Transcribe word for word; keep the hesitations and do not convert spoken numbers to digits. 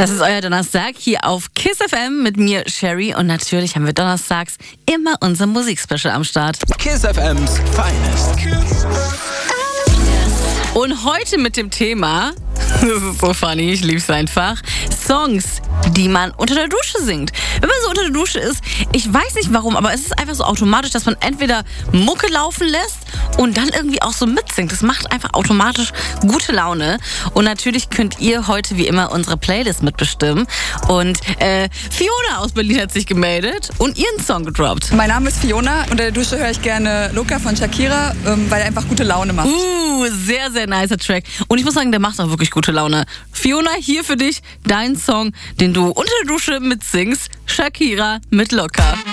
Das ist euer Donnerstag hier auf Kiss F M mit mir, Sherry. Und natürlich haben wir donnerstags immer unser Musikspecial am Start. Kiss F M's Finest. Und heute mit dem Thema, das ist so funny, ich lieb's einfach, Songs, die man unter der Dusche singt. Wenn man so unter der Dusche ist, ich weiß nicht warum, aber es ist einfach so automatisch, dass man entweder Mucke laufen lässt und dann irgendwie auch so mitsingt. Das macht einfach automatisch gute Laune. Und natürlich könnt ihr heute wie immer unsere Playlist mitbestimmen. Und äh, Fiona aus Berlin hat sich gemeldet und ihren Song gedroppt. Mein Name ist Fiona. Unter der Dusche höre ich gerne Loca von Shakira, ähm, weil er einfach gute Laune macht. Uh, sehr, sehr nicer Track. Und ich muss sagen, der macht auch wirklich gute Laune. Fiona, hier für dich dein Song, den du unter der Dusche mitsingst. Shakira mit Loca.